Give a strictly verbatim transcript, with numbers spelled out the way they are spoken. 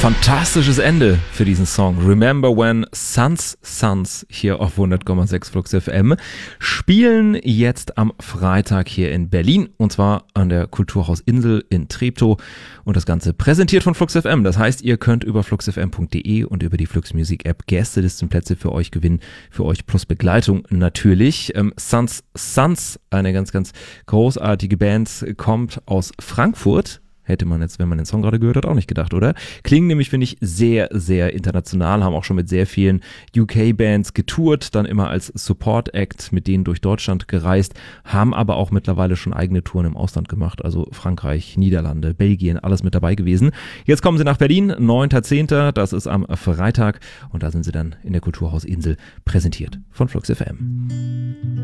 Fantastisches Ende für diesen Song. Remember When Suns Suns hier auf hundert Komma sechs Flux F M spielen jetzt am Freitag hier in Berlin und zwar an der Kulturhaus Insel in Treptow und das Ganze präsentiert von Flux F M. Das heißt, ihr könnt über flux f m punkt d e und über die Flux Music App Gästelistenplätze für euch gewinnen, für euch plus Begleitung natürlich. Ähm, Suns Suns, eine ganz, ganz großartige Band, kommt aus Frankfurt. Hätte man jetzt, wenn man den Song gerade gehört hat, auch nicht gedacht, oder? Klingen nämlich, finde ich, sehr, sehr international, haben auch schon mit sehr vielen U K-Bands getourt, dann immer als Support-Act mit denen durch Deutschland gereist, haben aber auch mittlerweile schon eigene Touren im Ausland gemacht, also Frankreich, Niederlande, Belgien, alles mit dabei gewesen. Jetzt kommen sie nach Berlin, neunter zehnter, das ist am Freitag und da sind sie dann in der Kulturhaus Insel präsentiert von Flux F M.